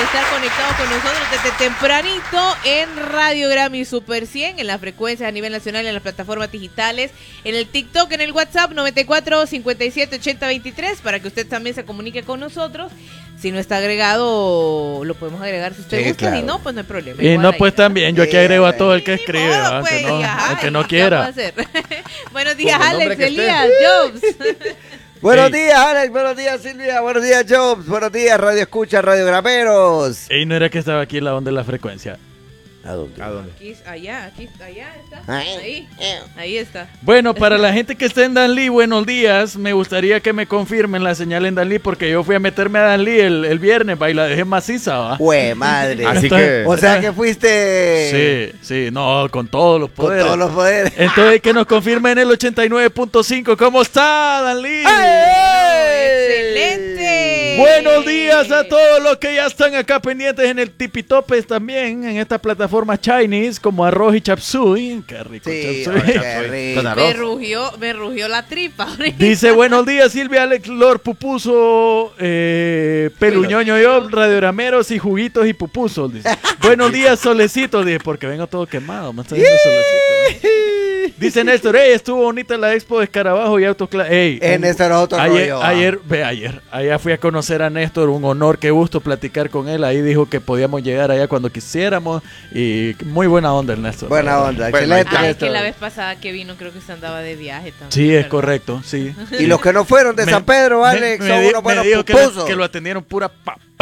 estar conectados con nosotros desde tempranito en Radiogram y Super 100, en las frecuencias a nivel nacional, en las plataformas digitales, en el TikTok, en el WhatsApp 94 57 80 23, para que usted también se comunique con nosotros. Si no está agregado, lo podemos agregar si usted gusta, claro. Si no, pues no hay problema. Y no, pues también, yo aquí agrego a todo el que escribe, modo, pues, el que no quiera. Buenos días, Alex, Elías, Jobs. Buenos días, Alex. Buenos días, Silvia. Buenos días, Jobs. Buenos días, Radio Escucha, Radio Graperos. Y no era que estaba aquí en la onda de la frecuencia. ¿A dónde? Aquí, allá está. Ahí está. Bueno, para la gente que está en Danlí, buenos días. Me gustaría que me confirmen la señal en Danlí, porque yo fui a meterme a Danlí el viernes, y la dejé maciza, ¿va? ¡Hue madre! Así que, o sea que fuiste... Sí, no, con todos los poderes. Con todos los poderes. Entonces, que nos confirmen el 89.5. ¿Cómo está, Danlí? ¡Excelente! Buenos días a todos los que ya están acá pendientes en el Tipitopes también, en esta plataforma Chinese, como arroz y chapsui. Qué rico, sí, chapsui. Qué rico. Me rugió la tripa. Dice, buenos días, Silvia, Alex, Lord, Pupuso, Peluñoño, yo, Radiogrameros y Juguitos y Pupuzos. Dice, buenos días, Solecito. Dice, porque vengo todo quemado, me está diciendo Solecito. Dice Néstor, estuvo bonita la expo de Escarabajo y Autoclass. Néstor, ayer fui a conocer a Néstor, un honor, qué gusto platicar con él. Ahí dijo que podíamos llegar allá cuando quisiéramos y muy buena onda el Néstor. Buena onda, excelente. Es que la vez pasada que vino creo que se andaba de viaje también. Sí, es correcto, sí. Y los que no fueron de San Pedro, Alex, son unos buenos me dijo pupusos. que lo atendieron pura